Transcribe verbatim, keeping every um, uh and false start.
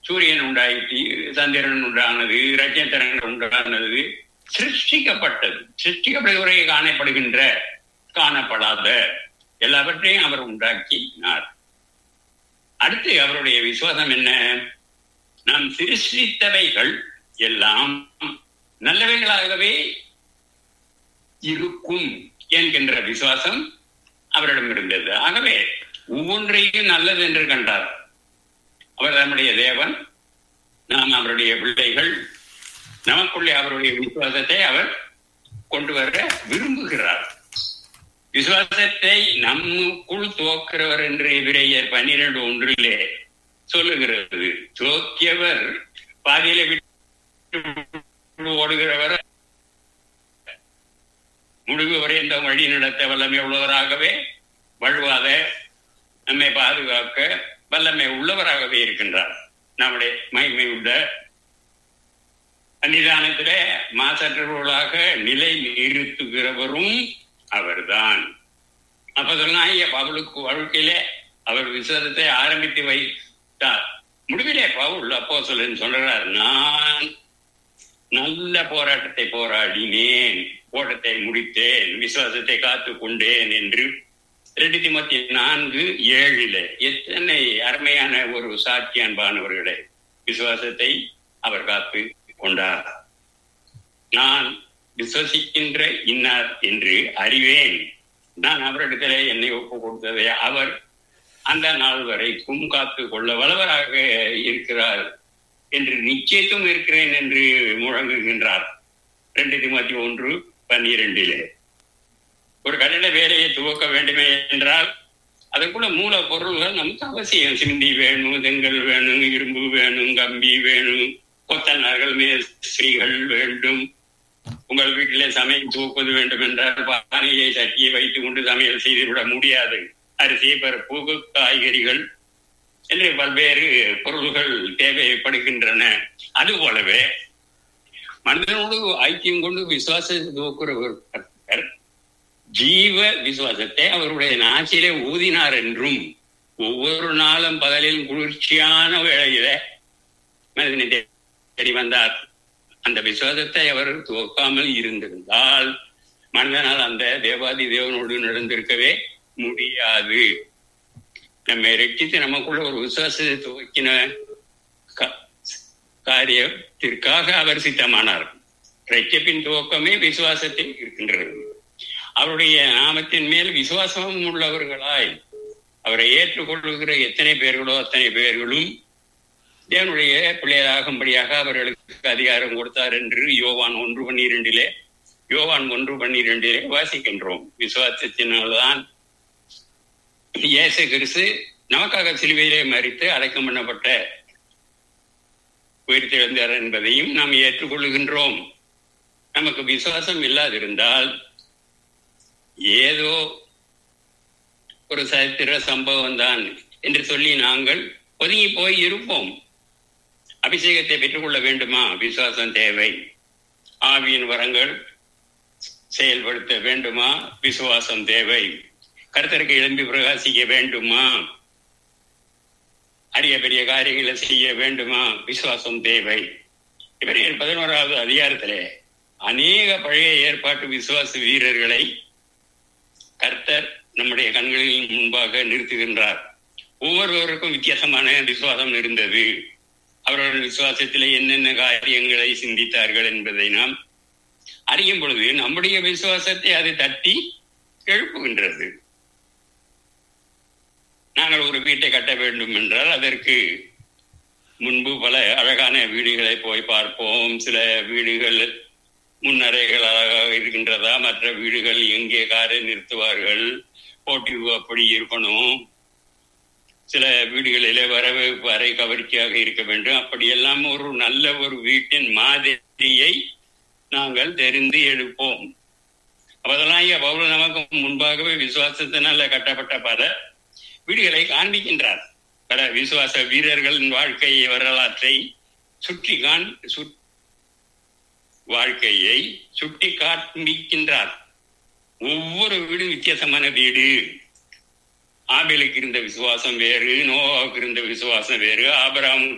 சூரியன் உண்டாயிற்று, சந்திரன் உண்டானது, நட்சத்திரங்கள் உண்டானது, சிருஷ்டிக்கப்பட்டது. சிருஷ்டிக்கப்பட்டவரை காணப்படுகின்ற காணப்படாத எல்லாவற்றையும் அவர் உண்டாக்கினார். அடுத்து அவருடைய விசுவாசம் என்ன? நாம் சிருஷ்டித்தவைகள் எல்லாம் நல்லவைகளாகவே இருக்கும் என்கின்ற விசுவாசம் அவரிடம் இருந்தது. ஆகவே ஒவ்வொன்றையும் நல்லது என்று கண்டார். அவர் நம்முடைய தேவன், நாம் அவருடைய பிள்ளைகள். நமக்குள்ளே அவருடைய விசுவாசத்தை அவர் கொண்டு வர விரும்புகிறார். விசுவாசத்தை நமக்குள் துவக்கிறவர் என்று எபிரேயர் பன்னிரண்டு ஒன்றிலே சொல்லுகிறது. துவக்கியவர் பாதியில விட்டு ஓடுகிறவர் முடிவு வரை இந்த வழி நடத்த வல்லமை உள்ளவராகவே, வழுவாத நம்மை பாதுகாக்க வல்லமை உள்ளவராகவே இருக்கின்றார். நம்முடைய மகிமை உள்ள சன்னிதானத்திலே மாசற்றவர்களாக நிலை நிறுத்துகிறவரும் அவர்தான். அப்போஸ்தலனாகிய பவுலுக்கு வாழ்க்கையிலே அவர் விசுவாசத்தை ஆரம்பித்து வைத்தார். முடிவிலே பவுல் அப்போஸ்தலன் சொல்றார், நான் நல்ல போராட்டத்தை போராடினேன், ஓட்டத்தை முடித்தேன், விசுவாசத்தை காத்து கொண்டேன் என்று ரெண்டு தீமோத்தேயு நான்கு ஏழுல. எத்தனை அருமையான ஒரு சாட்சி அன்பானவர்களே! விசுவாசத்தை அவர் காத்து கொண்டார். நான் விசுவசிக்கின்ற இன்னார் என்று அறிவேன், நான் அவரிடத்திலே என்னை ஒப்பு கொடுத்ததை அவர் அந்த நாள் வரைக்கும் காத்து கொள்ள வல்லவராக இருக்கிறார் என்று நிச்சயத்தும் இருக்கிறேன் என்று முழங்குகின்றார். ரெண்டு தீமோத்தேயு ஒன்று பன்னிரண்டிலே. ஒரு கட்டிட வேலையை துவக்க வேண்டுமே என்றால் அதற்குள்ள மூல பொருள்கள் நமக்கு அவசியம். சிந்தி வேணும், செங்கல் வேணும், இரும்பு வேணும், கம்பி வேணும், கொத்தனார்கள், மேஸ்திரிகள் வேண்டும். உங்கள் வீட்டிலே சமையல் துவக்குவது வேண்டும் என்றால் பானையை சட்டியை வைத்துக் கொண்டு சமையல் செய்துவிட முடியாது. அரிசி, பருப்பு, காய்கறிகள் என்று பல்வேறு பொருள்கள் தேவைப்படுகின்றன. அதுபோலவே மனிதனோடு ஐக்கியம் கொண்டு விசுவாசத்தை துவக்குறவர் ஜீவ விசுவாசத்தை அவருடைய நாச்சிலே ஊதினார் என்றும், ஒவ்வொரு நாளும் பகலில் குளிர்ச்சியான வேளையில மனிதனை தேடி வந்தார். அந்த விசுவாசத்தை அவர் துவக்காமல் இருந்திருந்தால் மனிதனால் அந்த தேவாதி தேவனோடு நடந்திருக்கவே முடியாது. நம்மை ரட்சித்து நமக்குள்ள ஒரு விசுவாசத்தை துவக்கின காரியத்திற்காக அவர் சித்தமானார். ரட்சிப்பின் துவக்கமே விசுவாசத்தில் இருக்கின்றது. அவருடைய நாமத்தின் மேல் விசுவாசமும் உள்ளவர்களாய் அவரை ஏற்றுக்கொள்ளுகிற எத்தனை பேர்களோ அத்தனை பேர்களும் தேவனுடைய பிள்ளையாகும்படியாக அவர்களுக்கு அதிகாரம் கொடுத்தார் என்று யோவான் ஒன்று பன்னிரண்டிலே யோவான் ஒன்று பன்னிரண்டிலே வாசிக்கின்றோம். விசுவாசத்தினால்தான் இயேசு கிறிஸ்து நமக்காக சிலுவையிலே மரித்து அடக்கம் பண்ணப்பட்ட உயிர்த்தெழுந்தார் என்பதையும் நாம் ஏற்றுக்கொள்ளுகின்றோம். நமக்கு விசுவாசம் இல்லாதிருந்தால் ஏதோ ஒரு சரித்திர சம்பவம் தான் என்று சொல்லி நாங்கள் ஒதுங்கி போய் இருப்போம். அபிஷேகத்தை பெற்றுக்கொள்ள வேண்டுமா? விசுவாசம் தேவை. ஆவியின் வரங்கள் செயல்படுத்த வேண்டுமா? விசுவாசம் தேவை. கர்த்தருக்கு எழும்பி பிரகாசிக்க வேண்டுமா? அரிய பெரிய காரியங்களை செய்ய வேண்டுமா? விசுவாசம் தேவை. இவர்கள் பதினோராவது அதிகாரத்திலே அநேக பழைய ஏற்பாட்டு விசுவாச வீரர்களை கர்த்தர் நம்முடைய கண்களில் முன்பாக நிறுத்துகின்றார். ஒவ்வொருவருக்கும் வித்தியாசமான விசுவாசம் இருந்தது. அவர்கள் விசுவாசத்திலே என்னென்ன காரியங்களை சிந்தித்தார்கள் என்பதை நாம் அறியும் பொழுது நம்முடைய விசுவாசத்தை அது தட்டி எழுப்புகின்றது. நாங்கள் ஒரு வீட்டை கட்ட வேண்டும் என்றால் அதற்கு முன்பு பல அழகான வீடுகளை போய் பார்ப்போம். சில வீடுகள் முன்னறைகளாக இருக்கின்றதா, மற்ற வீடுகள் எங்கே காரை நிறுத்துவார்கள், போட்டி அப்படி இருக்கணும், சில வீடுகளிலே வரவேற்பு அறை கவர்ச்சியாக இருக்க வேண்டும். அப்படியெல்லாம் ஒரு நல்ல ஒரு வீட்டின் மாதிரியை நாங்கள் தெரிந்து எடுப்போம். அப்பதெல்லாம் பவுல் நமக்கு முன்பாகவே விசுவாசத்தினால கட்டப்பட்ட பல வீடுகளை காண்பிக்கின்றார். பல விசுவாச வீரர்களின் வாழ்க்கை வரலாற்றை சுற்றி காண் வாழ்க்கையை சுட்டி காண்பிக்கின்றார். ஒவ்வொரு வீடும் வித்தியாசமான வீடு. ஆபேலுக்கு இருந்த விசுவாசம் வேறு, நோவாவுக்கு இருந்த விசுவாசம் வேறு, ஆபிரகாமுக்கு